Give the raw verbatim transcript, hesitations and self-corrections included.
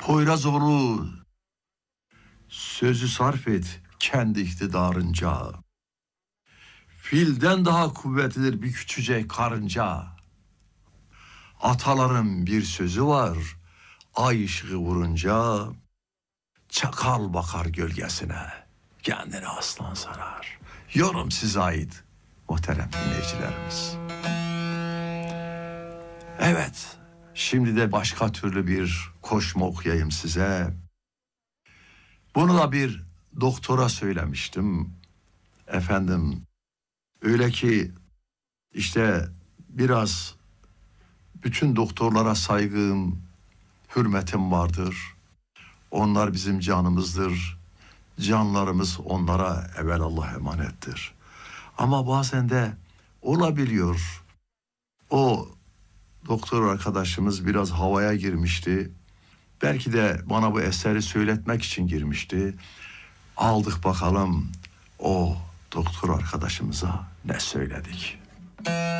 Poyrazoğlu, sözü sarf et kendi iktidarınca. Filden daha kuvvetlidir bir küçücek karınca. Ataların bir sözü var, ay ışığı vurunca, çakal bakar gölgesine, kendini aslan sarar. Yorum size ait muhterem dinleyicilerimiz. Evet, şimdi de başka türlü bir koşma okuyayım size. Bunu da bir doktora söylemiştim. Efendim, öyle ki işte biraz bütün doktorlara saygım, hürmetim vardır. Onlar bizim canımızdır. Canlarımız onlara evelallah emanettir. Ama bazen de olabiliyor. O doktor arkadaşımız biraz havaya girmişti. Belki de bana bu eseri söyletmek için girmişti. Aldık bakalım o doktor arkadaşımıza ne söyledik.